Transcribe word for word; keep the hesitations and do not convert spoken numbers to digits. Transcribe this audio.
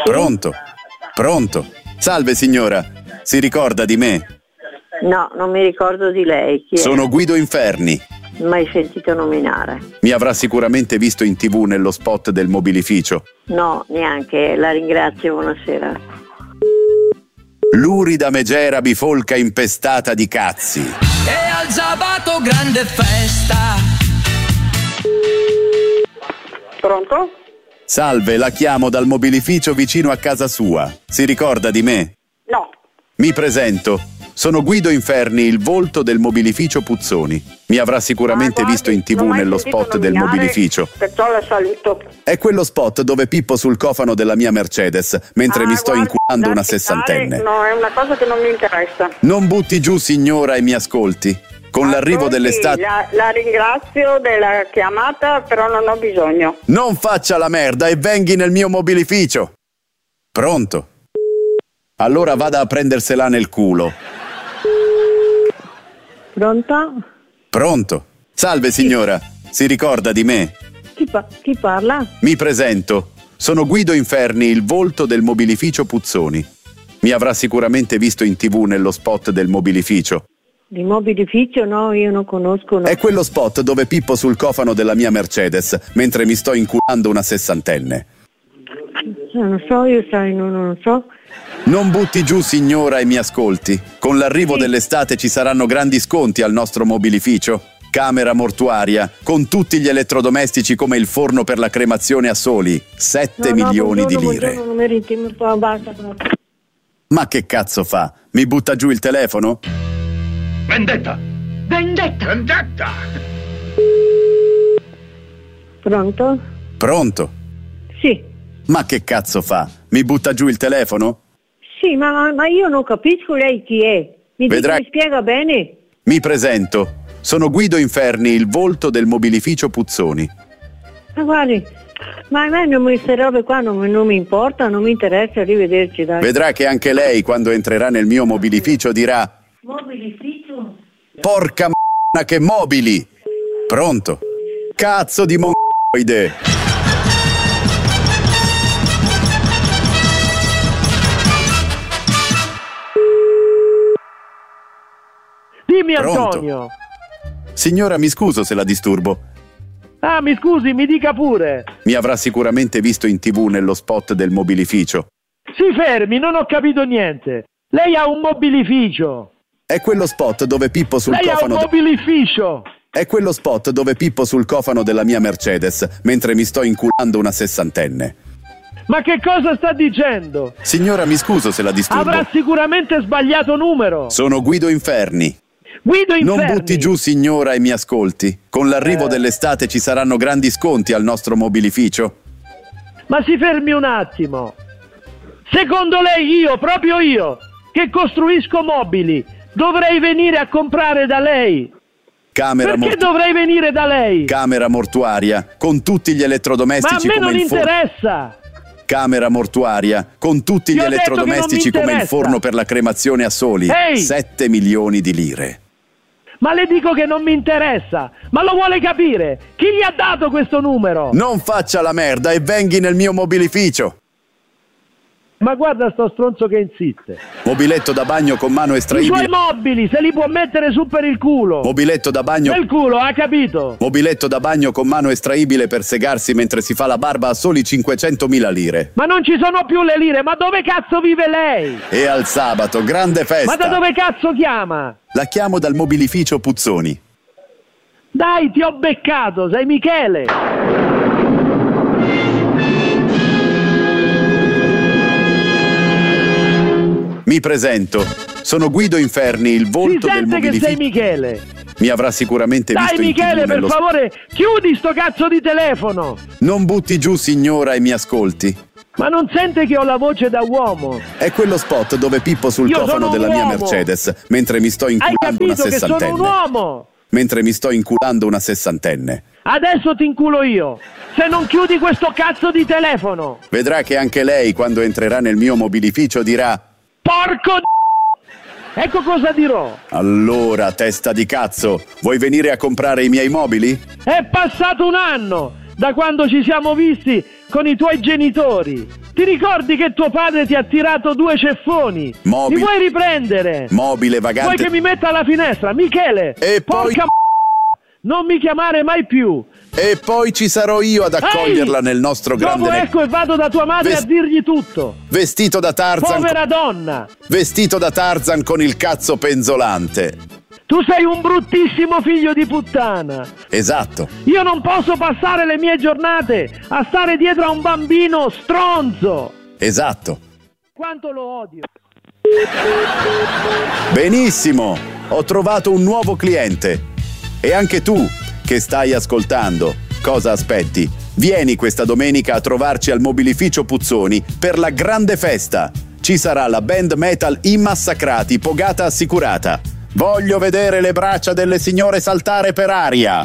Pronto? Pronto? Salve signora, si ricorda di me? No, non mi ricordo di lei. Chi è? Sono Guido Inferni. Mai sentito nominare? Mi avrà sicuramente visto in tv nello spot del mobilificio. No, neanche, la ringrazio, buonasera. Lurida megera bifolca impestata di cazzi. E al sabato grande festa. Pronto? Salve, la chiamo dal mobilificio vicino a casa sua. Si ricorda di me? No. Mi presento. Sono Guido Inferni, il volto del mobilificio Puzzoni. Mi avrà sicuramente Ah, guardi, visto in tv non ho mai nello sentito spot del nominare, mobilificio. Perciò la saluto. È quello spot dove pippo sul cofano della mia Mercedes mentre Ah, mi sto guardi, inculando una lasci stare, sessantenne. No, è una cosa che non mi interessa. Non butti giù, signora, e mi ascolti. Con l'arrivo Ascolti, dell'estate... La, la ringrazio della chiamata, però non ho bisogno. Non faccia la merda e venghi nel mio mobilificio. Pronto? Allora vada a prendersela nel culo. Pronto? Pronto? Salve signora, si ricorda di me? Chi, pa- chi parla? Mi presento. Sono Guido Inferni, il volto del mobilificio Puzzoni. Mi avrà sicuramente visto in tv nello spot del mobilificio. Di mobilificio? No, io non conosco. No. È quello spot dove pippo sul cofano della mia Mercedes mentre mi sto inculando una sessantenne. Non so, io sai, non, non so. Non butti giù, signora, e mi ascolti. Con l'arrivo Sì. dell'estate ci saranno grandi sconti al nostro mobilificio. Camera mortuaria, con tutti gli elettrodomestici come il forno per la cremazione a soli sette No, no, milioni di buongiorno, lire. buongiorno, non mi rinti- ma basta proprio. Ma che cazzo fa? Mi butta giù il telefono? Vendetta! Vendetta! Vendetta! Pronto? Pronto? Sì. Ma che cazzo fa? Mi butta giù il telefono? Sì, ma, ma io non capisco lei chi è. Mi, dica- Vedrai- mi spiega bene? Mi presento. Sono Guido Inferni, il volto del mobilificio Puzzoni. Ma guardi, ma a me non mi, queste robe qua non, non mi importa, non mi interessa, arrivederci, dai. Vedrà che anche lei, quando entrerà nel mio mobilificio, dirà: Mobilificio? porca m***a che mobili! Pronto? Cazzo di mongoide! Dimmi Pronto? Antonio. Signora, mi scuso se la disturbo. Ah, mi scusi, mi dica pure. Mi avrà sicuramente visto in tv nello spot del mobilificio. Si fermi, non ho capito niente. Lei ha un mobilificio. È quello spot dove pippo sul Lei ha un cofano de- mobilificio. È quello spot dove pippo sul cofano della mia Mercedes mentre mi sto inculando una sessantenne. Ma che cosa sta dicendo? Signora, mi scuso se la disturbo. Avrà sicuramente sbagliato numero. Sono Guido Inferni. Guido Inferni. Non butti giù, signora, e mi ascolti. Con l'arrivo Eh. dell'estate ci saranno grandi sconti al nostro mobilificio. Ma si fermi un attimo. Secondo lei io, proprio io, che costruisco mobili, dovrei venire a comprare da lei? Camera, Perché mortu- dovrei venire da lei? Camera mortuaria, con tutti gli Ma a elettrodomestici me come non il forno. interessa. Camera mortuaria, con tutti gli Ti ho detto che elettrodomestici non mi come il interessa. forno per la cremazione a soli Ehi! sette milioni di lire. Ma le dico che non mi interessa. Ma lo vuole capire? Chi gli ha dato questo numero? Non faccia la merda e venghi nel mio mobilificio. Ma guarda sto stronzo che insiste. Mobiletto da bagno con mano I suoi estraibile. mobili se li può mettere su per il culo. Mobiletto da bagno. Nel culo, ha capito? Mobiletto da bagno con mano estraibile per segarsi mentre si fa la barba a soli cinquecentomila lire. Ma non ci sono più le lire, ma dove cazzo vive lei? E al sabato, grande festa. Ma da dove cazzo chiama? La chiamo dal mobilificio Puzzoni. Dai, ti ho beccato, sei Michele. Mi presento. Sono Guido Inferni, il Si volto del sente che sei mobilificio. Michele. Mi avrà sicuramente Dai visto in Michele, TV per nello... favore, chiudi sto cazzo di telefono. Non butti giù, signora, e mi ascolti. Ma non sente che ho la voce da uomo? È quello spot dove pippo sul Io cofano sono un della mia uomo. Mercedes mentre mi sto Hai inculando una capito che sono un sessantenne. uomo? Mentre mi sto inculando una sessantenne. Adesso ti inculo io. Se non chiudi questo cazzo di telefono. Vedrà che anche lei, quando entrerà nel mio mobilificio, dirà: Porco d***o! Ecco cosa dirò. allora, testa di cazzo, vuoi venire a comprare i miei mobili? È passato un anno da quando ci siamo visti con i tuoi genitori. Ti ricordi che tuo padre ti ha tirato due ceffoni? Mobile. Mi vuoi riprendere? Mobile vagante. Vuoi che mi metta alla finestra? Michele! E porca poi... m***a, non mi chiamare mai più! E poi ci sarò io ad accoglierla Ehi, nel nostro grande... Dopo ecco e vado da tua madre Ves- a dirgli tutto! Vestito da Tarzan... Povera donna! Vestito da Tarzan con il cazzo penzolante. Tu sei un bruttissimo figlio di puttana! Esatto. Io non posso passare le mie giornate a stare dietro a un bambino stronzo! Esatto. Quanto lo odio! Benissimo, ho trovato un nuovo cliente. E anche tu, che stai ascoltando, cosa aspetti? Vieni questa domenica a trovarci al Mobilificio Puzzoni per la grande festa. Ci sarà la band metal Immassacrati, Pogata Assicurata. Voglio vedere le braccia delle signore saltare per aria.